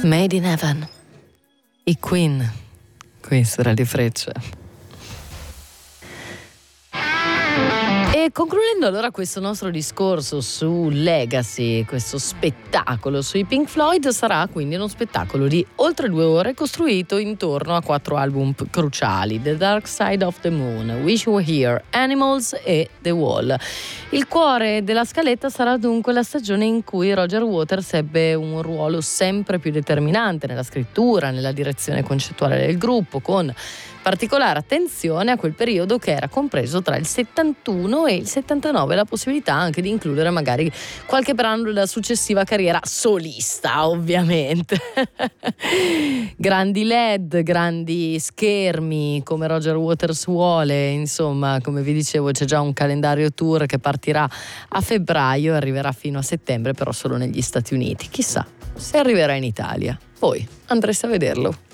Made in Heaven, i Queen, qui su Radio Freccia. E concludendo allora questo nostro discorso su Legacy, questo spettacolo sui Pink Floyd, sarà quindi uno spettacolo di oltre 2 ore costruito intorno a 4 album cruciali: The Dark Side of the Moon, Wish You Were Here, Animals e The Wall. Il cuore della scaletta sarà dunque la stagione in cui Roger Waters ebbe un ruolo sempre più determinante nella scrittura, nella direzione concettuale del gruppo, con particolare attenzione a quel periodo che era compreso tra il 71 e il 79, la possibilità anche di includere magari qualche brano della successiva carriera solista, ovviamente. Grandi LED, grandi schermi come Roger Waters vuole, insomma, come vi dicevo c'è già un calendario tour che partirà a febbraio e arriverà fino a settembre, però solo negli Stati Uniti. Chissà se arriverà in Italia, voi andreste a vederlo.